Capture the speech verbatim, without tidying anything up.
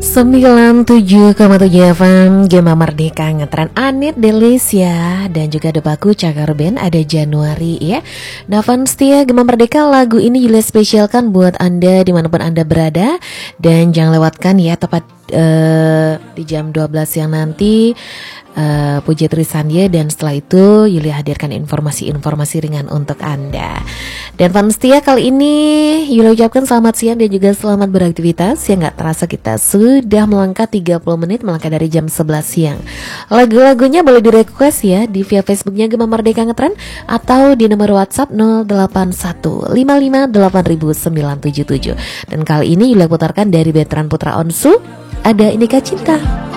sembilan puluh tujuh koma tujuh F M Gema Merdeka ngetren Anit Delisia. Dan juga ada Baku Cakar Band, ada Januari ya. Navan Setia Gema Merdeka, lagu ini Yulia spesialkan buat Anda dimanapun Anda berada. Dan jangan lewatkan ya, tepat uh, di jam dua belas siang nanti uh, Puji Trisandya. Dan setelah itu Yulia hadirkan informasi-informasi ringan untuk Anda. Dan Van Setia, kali ini Yulia ucapkan selamat siang dan juga selamat beraktivitas. Yang gak terasa kita sudah melangkah tiga puluh menit, melangkah dari jam sebelas siang. Lagu-lagunya boleh direquest ya di via Facebooknya Gema Merdeka Ngetren, atau di nomor WhatsApp nol delapan satu lima lima delapan sembilan tujuh tujuh. Dan kali ini Yulia putarkan dari Veteran Putra Onsu, ada Indika Cinta.